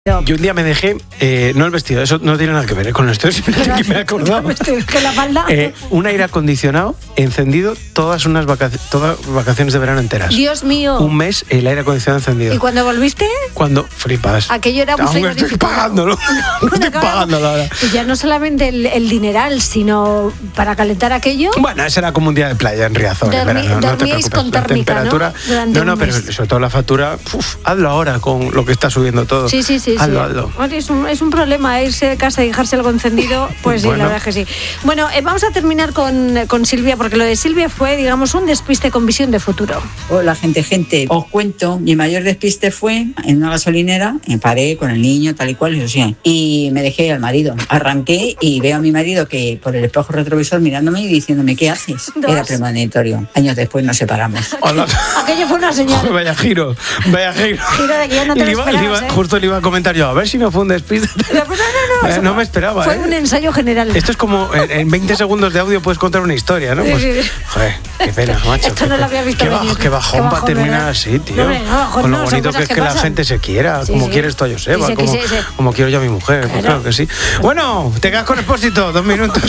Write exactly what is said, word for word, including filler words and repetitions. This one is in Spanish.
Yo un día me dejé, eh, no el vestido, eso no tiene nada que ver eh, con esto, es que me he acordado. ¿Que la falda? Eh, un aire acondicionado encendido todas unas vacac- todas vacaciones de verano enteras. Dios mío. Un mes el aire acondicionado encendido. ¿Y cuando volviste? Cuando flipas. Aquello era un Aún estoy frigorífico. pagándolo. Bueno, estoy claro. pagándolo ahora. Y ya no solamente el, el dineral, sino para calentar aquello. Bueno, ese era como un día de playa en Riazor. Dormi- en verano, no te dormíais preocupes. con La térmica, ¿no? temperatura, Durante no, no, un pero mes. sobre todo la factura, uf, hazlo ahora con lo que está subiendo todo. Sí, sí, sí. Hazlo, sí. hazlo. Bueno, es, un, es un problema irse de casa y dejarse algo encendido, pues sí, Bueno. la verdad es que sí. Bueno, eh, vamos a terminar con, con Silvia, porque lo de Silvia fue, digamos, un despiste con visión de futuro. Hola, gente, gente. Os cuento, mi mayor despiste fue en una gasolinera, me paré con el niño, tal y cual, y, así, y me dejé al marido. Arranqué y veo a mi marido que por el espejo retrovisor mirándome y diciéndome, ¿qué haces? Dos. Era premonitorio. Años después nos separamos. Hola. Aquello fue una señal. Vaya giro, vaya giro. Giro de que ya no te Y lo le iba- esperabas, le iba- ¿eh? Justo le iba a comentar yo, a ver si no fue un despiste. Pero, pues, no, no, no, Eh, eso no fue- me esperaba, Fue ¿eh? un ensayo general. Esto es como en, en veinte segundos de audio puedes contar una historia, ¿no? Sí, Pues, sí, sí. joder, qué pena, macho. Esto qué no lo pe- había visto qué venir. bajo- Qué bajón Qué va a bajón, terminar ¿verdad? así, tío. No, hombre, no, bajón Con lo no, son bonito cosas que es que que la pasan. gente se quiera, Sí, como sí. quieres tú a Joseba, Sí, sí, como, sí, sí. como quiero yo a mi mujer. Pues Claro. claro que sí. Bueno, te quedas con Expósito, dos minutos.